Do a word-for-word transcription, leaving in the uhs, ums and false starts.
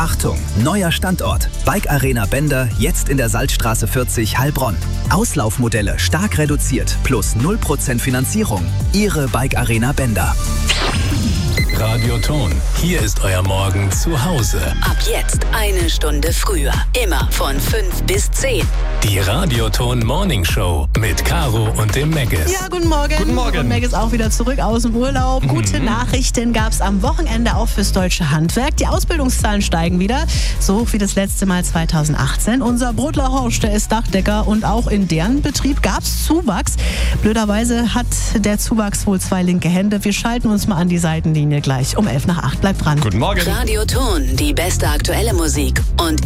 Achtung, neuer Standort. Bike Arena Bender, jetzt in der Salzstraße vierzig, Heilbronn. Auslaufmodelle stark reduziert, plus null Prozent Finanzierung. Ihre Bike Arena Bender. Radioton, hier ist euer Morgen zu Hause. Ab jetzt eine Stunde früher. Immer von fünf bis zehn. Die Radioton Morning Show mit Caro und dem Meggis. Ja, guten Morgen. Guten Morgen. Und Meg ist auch wieder zurück aus dem Urlaub. Gute Mhm. Nachrichten gab es am Wochenende auch fürs deutsche Handwerk. Die Ausbildungszahlen steigen wieder, so hoch wie das letzte Mal zweitausendachtzehn. Unser Brotler Horsch, der ist Dachdecker und auch in deren Betrieb gab es Zuwachs. Blöderweise hat der Zuwachs wohl zwei linke Hände. Wir schalten uns mal an die Seitenlinie gleich um elf nach acht. Bleibt dran. Guten Morgen. Radioton, die beste aktuelle Musik und